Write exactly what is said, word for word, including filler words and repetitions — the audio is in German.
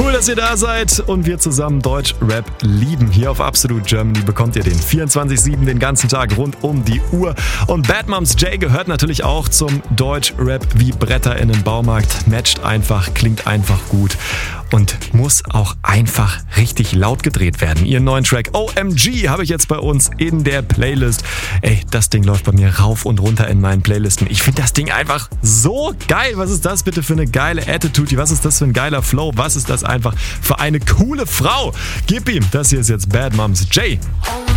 Cool, dass ihr da seid und wir zusammen Deutsch-Rap lieben. Hier auf Absolute Germany bekommt ihr den vierundzwanzig sieben den ganzen Tag rund um die Uhr. Und Bad Moms J gehört natürlich auch zum Deutsch-Rap wie Bretter in den Baumarkt. Matcht einfach, klingt einfach gut und muss auch einfach richtig laut gedreht werden. Ihren neuen Track O M G habe ich jetzt bei uns in der Playlist. Ey, das Ding läuft bei mir rauf und runter in meinen Playlisten. Ich finde das Ding einfach so geil. Was ist das bitte für eine geile Attitude? Was ist das für ein geiler Flow? Was ist das einfach für eine coole Frau? Gib ihm. Das hier ist jetzt Bad Moms J.